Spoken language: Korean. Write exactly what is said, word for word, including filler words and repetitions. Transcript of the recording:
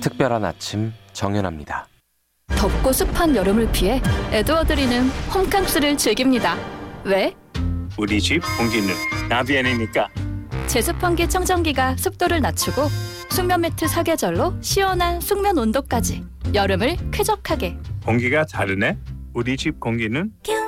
특별한 아침 정연합니다. 덥고 습한 여름을 피해 에드워드리는 홈캉스를 즐깁니다. 왜? 우리 집 공기는 나비엔이니까. 제습환기 청정기가 습도를 낮추고 숙면 매트 사계절로 시원한 숙면 온도까지 여름을 쾌적하게. 공기가 다르네. 우리 집 공기는